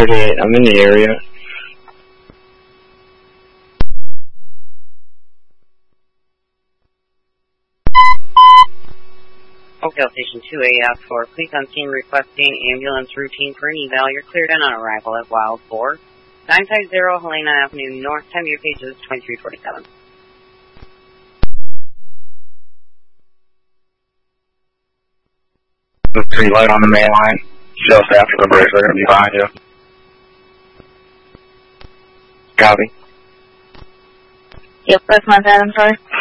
38. I'm in the area. Oakdale Station 2AF for police on scene requesting ambulance routine for an eval. You're cleared in on arrival at Wild Boar. 950 Helena Avenue North. Time of your page is 2347. Pretty light on the main line. Just after the bridge, they're going to be behind you. Copy. Yep, that's my bad, I'm sorry.